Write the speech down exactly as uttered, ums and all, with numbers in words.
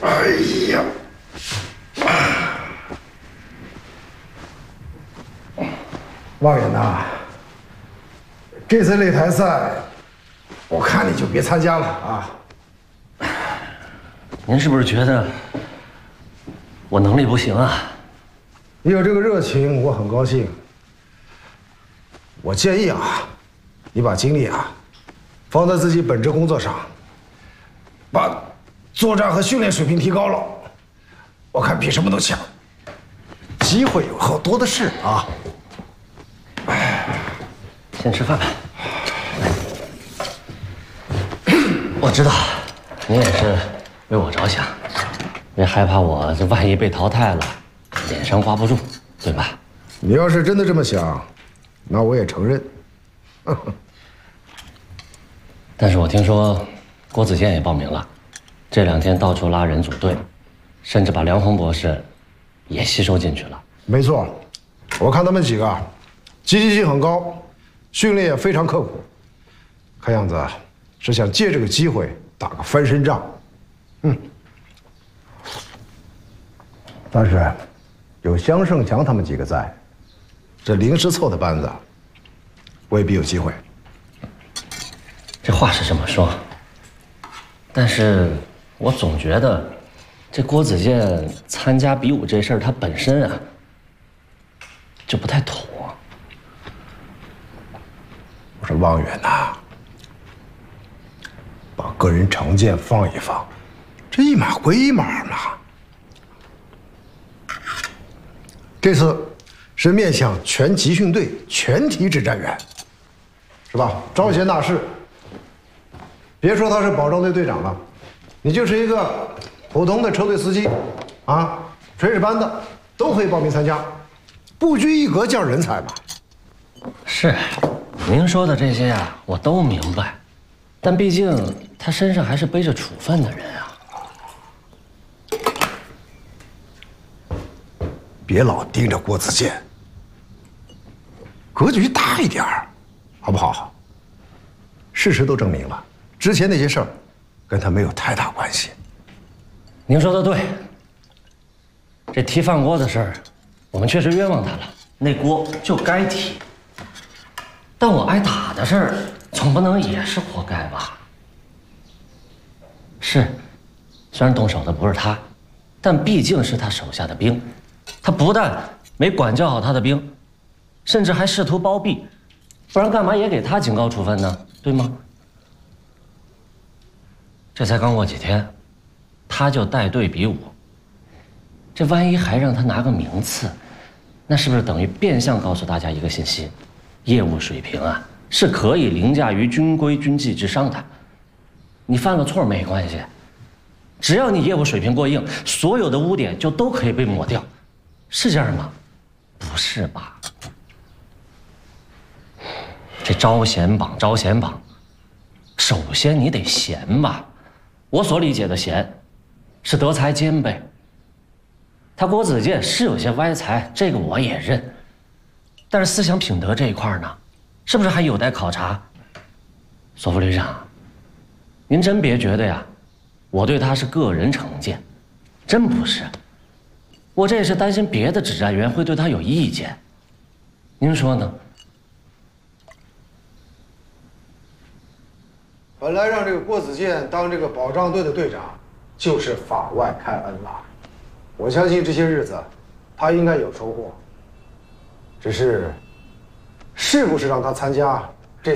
哎呀！望远呐，这次擂台赛，我看你就别参加了啊！ 您是不是觉得我能力不行啊？ 你有这个热情，我很高兴。我建议啊，你把精力啊放在自己本职工作上，把作战和训练水平提高了，我看比什么都强。机会有好多的是啊！ 哎，先吃饭吧。我知道，你也是为我着想，也害怕我这万一被淘汰了，脸上挂不住，对吧？ 你要是真的这么想，那我也承认。 但是我听说郭子健也报名了，这两天到处拉人组队，甚至把梁红博士也吸收进去了。 没错，我看他们几个积极性很高，训练也非常刻苦，看样子是想借这个机会打个翻身仗。嗯，但是有香胜强他们几个在，这临时凑的班子未必有机会。 这话是这么说，但是我总觉得这郭子健参加比武这事儿，他本身啊就不太妥。 我说望远呐，把个人成见放一放，这一码归一码嘛。这次是面向全集训队全体指战员，是吧？招贤纳士。别说他是保障队队长了，你就是一个普通的车队司机，啊，炊事班的都可以报名参加，不拘一格降人才嘛。 是，您说的这些呀，我都明白，但毕竟他身上还是背着处分的人啊。 别老盯着郭子健，格局大一点儿，好不好？事实都证明了，之前那些事儿跟他没有太大关系。 您说的对，这提饭锅的事儿，我们确实冤枉他了，那锅就该提。但我挨打的事儿，总不能也是活该吧？是，虽然动手的不是他，但毕竟是他手下的兵，他不但没管教好他的兵，甚至还试图包庇，不然干嘛也给他警告处分呢？对吗？这才刚过几天，他就带队比武，这万一还让他拿个名次，那是不是等于变相告诉大家一个信息：业务水平啊是可以凌驾于军规军纪之上的？你犯了错没关系，只要你业务水平过硬，所有的污点就都可以被抹掉，是这样吗？不是吧？这招贤榜，招贤榜，首先你得贤吧。我所理解的贤，是德才兼备。他郭子健是有些歪才，这个我也认。但是思想品德这一块呢，是不是还有待考察？索副旅长，您真别觉得呀，我对他是个人成见，真不是。我这也是担心别的指战员会对他有意见。您说呢？ 本来让这个郭子健当这个保障队的队长，就是法外开恩了。我相信这些日子，他应该有收获。只是，是不是让他参加